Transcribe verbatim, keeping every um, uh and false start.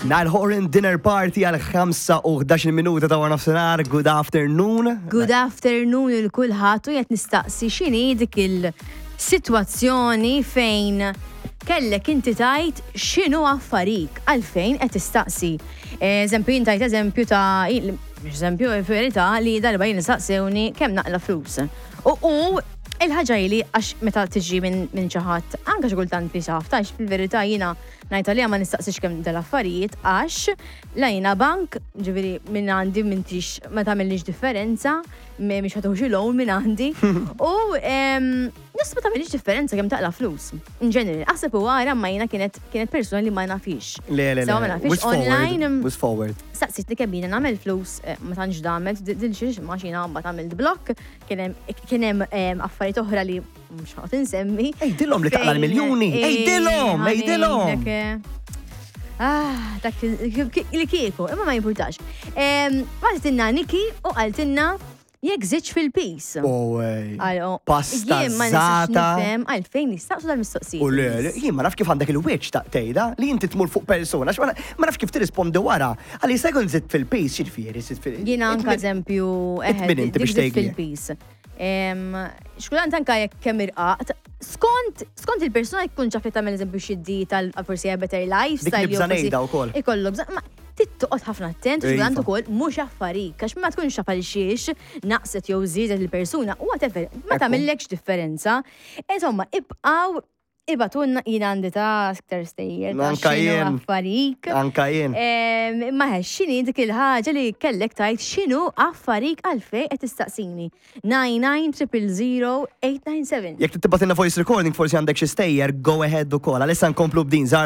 Nile Horan Dinner Party għal ħamsa u ħdax minuta ta' nofsinhar. Good afternoon. Good afternoon il-kulħat u jgħet nistaqsi xini dik il-situazzjoni fejn kellek inti tajt xinu affarik għalfejn qed tistaqsi. Eżempju, jintajt eżempju ta' eżempju verità li darba jien nistaqsewni kemm naqla flus. U il-ħaġa li għax meta tiġi minn ċaħat, anka xogultant bisaf, tax fil-verità jina najta li ma nistaqsix kemm dal-affarijiet għax lajna bank ġiviri minn għandi minn tix ma tagħmilx differenza, miex ħatuħ loan minn għandi. U nis ma tagħmilx differenza kemm taqla flus. In ġenerali, aħseb u għara ma jina kienet persona li ma nafix. Le, le, le. Ma nafix online. Was forward. Saqsit li kemm nagħmel flus ma tantx damet, dil xiex maċina ma tagħmel blok, kien hemm affarijiet oħra li mhux ħadd insemmi. Ejdilhom li taqla l-miljuni, ejdilhom, ejdilhom. Ah, dak li kieku, imma ma jimpurtax. Għaltinna Niki u għaltinna jek ziċ fil-pis. Oh, ej. Pasta zata. Għalfejn nistaqsu dal-mistoqsijiet. U le, jien ma naf kif għandek il-witch ta' tejda li jinti tmur fuq persona, ma naf kif tirrispondi wara. Għalli second zit fil-pis, xirfieri, zit fil-pis. Jien anka eżempju, eħed, dik fil-pis. Xkulant anka jek kemm irqaqt, skont skont il-persuna jkun ġaf li tagħmel eżempju xiddi tal-forsi better lifestyle. Dik nibżanejda wkoll. Ikollok tittoqgħod ħafna attent, xkulant ukoll mhux affarik, għax ma tkunx taf għal xiex naqset jew żiedet il-persuna, whatever, ma tagħmellekx differenza. Insomma, ibqgħu Ibatunna jina għandi ta' sktar stejjer. Anka jien. Affarik. Anka jien. Maħex, xini dik il-ħagġa li kellek tajt xinu affarik għalfej qed tistaqsini. nine nine zero zero zero eight nine seven. Jek tibbatina voice recording forsi għandek xi stejjer, go ahead u call. Għalissa nkomplu b'din.